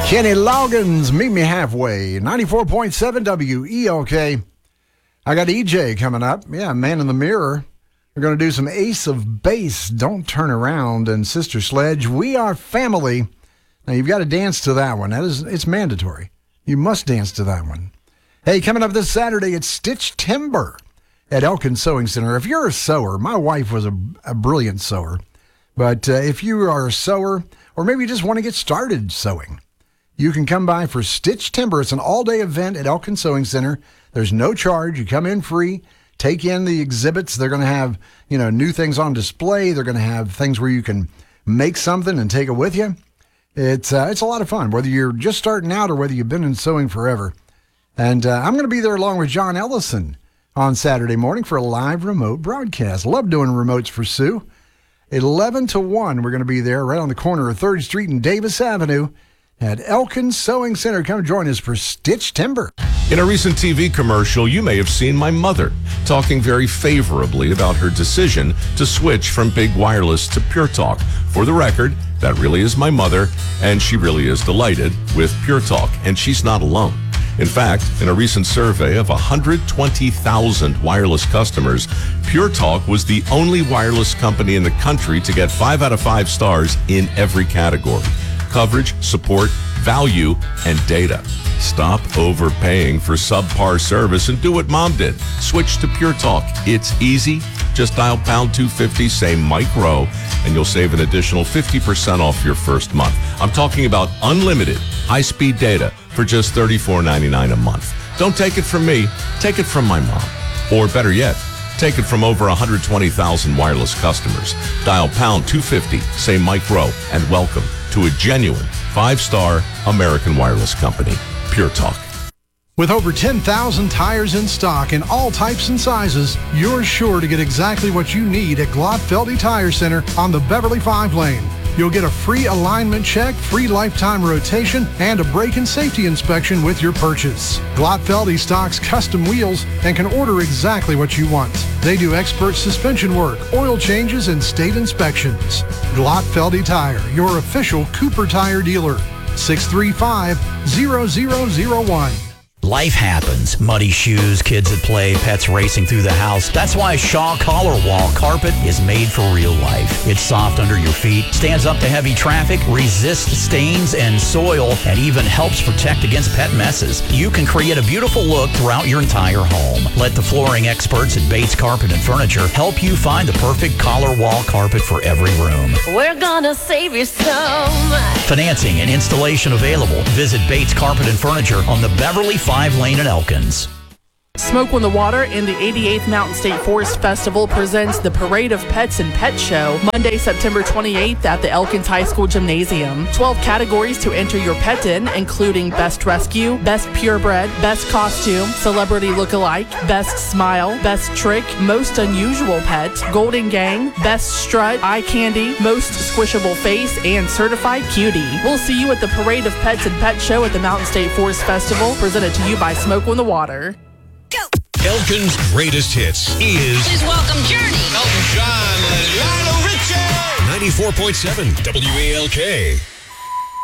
Kenny Loggins, Meet Me Halfway, 94.7 WELK. I got EJ coming up. Yeah, Man in the Mirror. We're going to do some Ace of Base, Don't Turn Around, and Sister Sledge, We Are Family. Now, you've got to dance to that one. It's mandatory. You must dance to that one. Hey, coming up this Saturday, it's Stitch Timber at Elkins Sewing Center. If you're a sewer, my wife was a brilliant sewer, but if you are a sewer, or maybe you just want to get started sewing, you can come by for Stitch Timber. It's an all-day event at Elkins Sewing Center. There's no charge. You come in free, take in the exhibits. They're going to have, new things on display. They're going to have things where you can make something and take it with you. It's a lot of fun, whether you're just starting out or whether you've been in sewing forever. And I'm going to be there along with John Ellison on Saturday morning for a live remote broadcast. Love doing remotes for Sue. 11 to 1, we're going to be there right on the corner of 3rd Street and Davis Avenue at Elkins Sewing Center. Come join us for Stitch Timber. In a recent TV commercial, you may have seen my mother talking very favorably about her decision to switch from Big Wireless to Pure Talk. For the record, that really is my mother, and she really is delighted with Pure Talk, and she's not alone. In fact, in a recent survey of 120,000 wireless customers, Pure Talk was the only wireless company in the country to get 5 out of 5 stars in every category: coverage, support, value, and data. Stop overpaying for subpar service and do what Mom did. Switch to Pure Talk. It's easy. Just dial pound 250, say Mike Rowe, and you'll save an additional 50% off your first month. I'm talking about unlimited high-speed data for just $34.99 a month. Don't take it from me. Take it from my mom. Or better yet, take it from over 120,000 wireless customers. Dial pound 250, say Mike Rowe, and welcome to a genuine 5-star American wireless company, Pure Talk. With over 10,000 tires in stock in all types and sizes, you're sure to get exactly what you need at Glotfeldy Tire Center on the Beverly 5 lane. You'll get a free alignment check, free lifetime rotation, and a brake and safety inspection with your purchase. Glotfeldy stocks custom wheels and can order exactly what you want. They do expert suspension work, oil changes, and state inspections. Glotfeldy Tire, your official Cooper Tire dealer. 635-0001. Life happens. Muddy shoes, kids at play, pets racing through the house. That's why Shaw Collar Wall Carpet is made for real life. It's soft under your feet, stands up to heavy traffic, resists stains and soil, and even helps protect against pet messes. You can create a beautiful look throughout your entire home. Let the flooring experts at Bates Carpet and Furniture help you find the perfect collar wall carpet for every room. We're gonna save you so much. Financing and installation available. Visit Bates Carpet and Furniture on the Beverly 5 lane in Elkins. Smoke on the Water and the 88th Mountain State Forest Festival presents the Parade of Pets and Pet Show, Monday, September 28th at the Elkins High School Gymnasium. 12 categories to enter your pet in, including Best Rescue, Best Purebred, Best Costume, Celebrity Lookalike, Best Smile, Best Trick, Most Unusual Pet, Golden Gang, Best Strut, Eye Candy, Most Squishable Face, and Certified Cutie. We'll see you at the Parade of Pets and Pet Show at the Mountain State Forest Festival, presented to you by Smoke on the Water. Elkins' greatest hits is... Please welcome Journey. Elton John and Lionel Richie. 94.7 WALK.